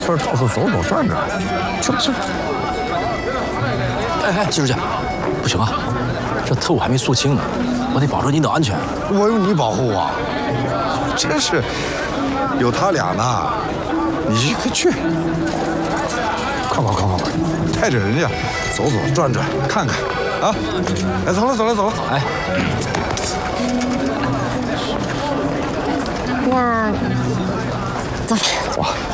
村到处走走转转，去吧去吧。 哎，季书记，不行啊，这特务还没肃清呢，我得保证您的安全。 我用你保护我，真是有他俩呢。你去，快，带着人家走走转转看看啊！哎，走了。 哎， 那走吧。 哇。